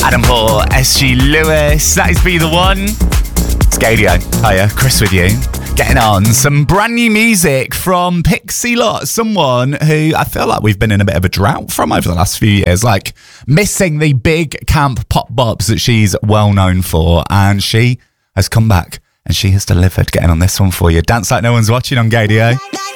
Adam Paul, SG Lewis, that is Be The One. It's Gadio. Hiya, Chris with you. Getting on some brand new music from Pixie Lott, someone who I feel like we've been in a bit of a drought from over the last few years, like missing the big camp pop bops that she's well known for, and she has come back and she has delivered. Getting on this one for you. Dance Like No One's Watching on Gadio.